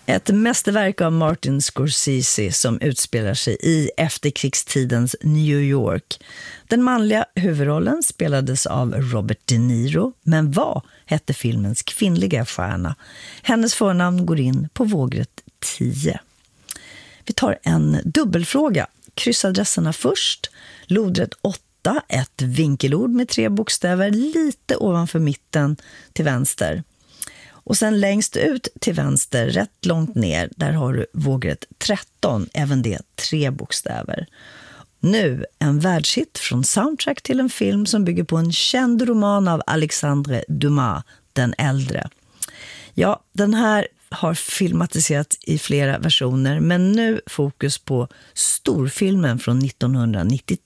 Ett mästerverk av Martin Scorsese som utspelar sig i efterkrigstidens New York. Den manliga huvudrollen spelades av Robert De Niro, men vad hette filmens kvinnliga stjärna? Hennes förnamn går in på vågrätt 10. Vi tar en dubbelfråga. Kryssadresserna först. Lodrätt 8, ett vinkelord med 3 bokstäver lite ovanför mitten till vänster. Och sen längst ut till vänster, rätt långt ner, där har du vågrätt 13, även det 3 bokstäver. Nu en världshit från soundtrack till en film som bygger på en känd roman av Alexandre Dumas, den äldre. Ja, den här har filmatiserats i flera versioner, men nu fokus på storfilmen från 1993.